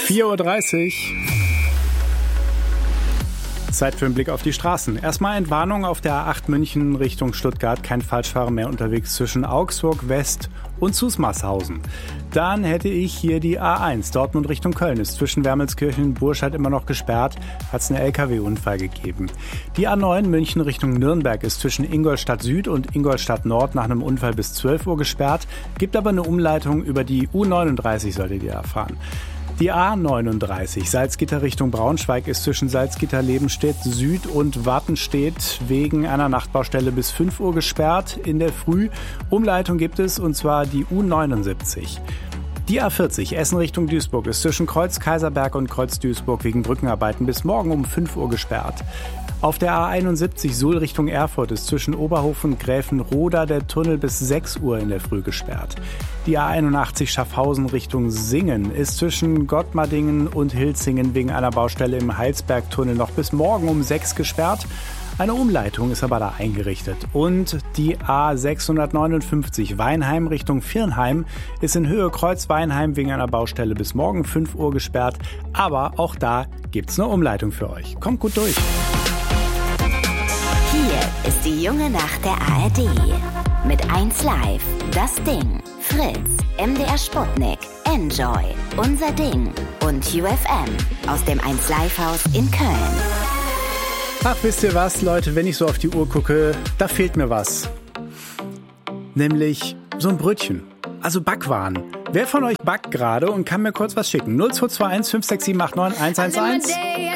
4:30 Uhr. Zeit für einen Blick auf die Straßen. Erstmal Entwarnung auf der A8 München Richtung Stuttgart. Kein Falschfahrer mehr unterwegs zwischen Augsburg West und Zusmarshausen. Dann hätte ich hier die A1 Dortmund Richtung Köln. Ist zwischen Wermelskirchen und Burscheid immer noch gesperrt. Hat es einen LKW-Unfall gegeben. Die A9 München Richtung Nürnberg ist zwischen Ingolstadt Süd und Ingolstadt Nord nach einem Unfall bis 12 Uhr gesperrt. Gibt aber eine Umleitung über die U39, solltet ihr erfahren. Die A39 Salzgitter Richtung Braunschweig ist zwischen Salzgitter-Lebenstedt Süd und Wattenstedt wegen einer Nachtbaustelle bis 5 Uhr gesperrt in der Früh. Umleitung gibt es, und zwar die U79. Die A40 Essen Richtung Duisburg ist zwischen Kreuz Kaiserberg und Kreuz Duisburg wegen Brückenarbeiten bis morgen um 5 Uhr gesperrt. Auf der A71 Suhl Richtung Erfurt ist zwischen Oberhof und Gräfenroda der Tunnel bis 6 Uhr in der Früh gesperrt. Die A81 Schaffhausen Richtung Singen ist zwischen Gottmardingen und Hilzingen wegen einer Baustelle im Heilsbergtunnel noch bis morgen um 6 gesperrt. Eine Umleitung ist aber da eingerichtet. Und die A659 Weinheim Richtung Viernheim ist in Höhe Kreuz-Weinheim wegen einer Baustelle bis morgen 5 Uhr gesperrt. Aber auch da gibt's eine Umleitung für euch. Kommt gut durch. Hier ist die junge Nacht der ARD. Mit 1 Live, Das Ding, Fritz, MDR Sputnik, Enjoy, Unser Ding und UFM aus dem 1 Live Haus in Köln. Ach, wisst ihr was, Leute, wenn ich so auf die Uhr gucke, da fehlt mir was. Nämlich so ein Brötchen. Also Backwaren. Wer von euch backt gerade und kann mir kurz was schicken? 0221 567 89 111?